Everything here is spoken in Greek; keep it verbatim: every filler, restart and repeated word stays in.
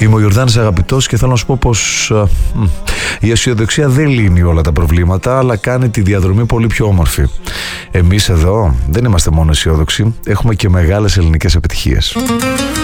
Είμαι ο Ιορδάνης Αγαπητός και θέλω να σου πω πως α, η αισιοδοξία δεν λύνει όλα τα προβλήματα, αλλά κάνει τη διαδρομή πολύ πιο όμορφη. Εμείς εδώ δεν είμαστε μόνο αισιόδοξοι, έχουμε και μεγάλες ελληνικές επιτυχίες.